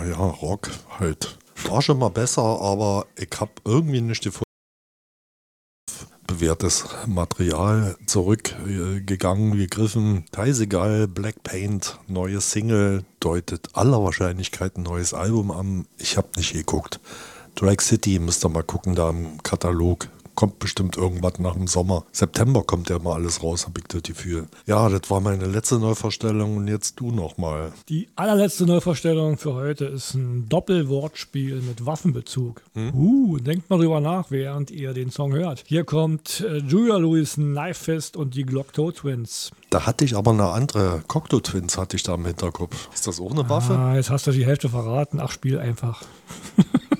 naja, Rock halt. War schon mal besser, aber ich habe irgendwie nicht die bewährtes Material zurückgegangen, gegriffen. Teisegal, Black Paint, neue Single, deutet aller Wahrscheinlichkeit ein neues Album an. Ich habe nicht geguckt. Drag City, müsst ihr mal gucken, da im Katalog. Kommt bestimmt irgendwas nach dem Sommer. September kommt ja mal alles raus, habe ich das Gefühl. Ja, das war meine letzte Neuvorstellung und jetzt du nochmal. Die allerletzte Neuvorstellung für heute ist ein Doppelwortspiel mit Waffenbezug. Denkt mal drüber nach, während ihr den Song hört. Hier kommt Julia Louis, Knife Fist und die Glock-Toe Twins. Da hatte ich aber eine andere. Cocteau Twins hatte ich da im Hinterkopf. Ist das auch eine Waffe? Jetzt hast du die Hälfte verraten. Ach, spiel einfach.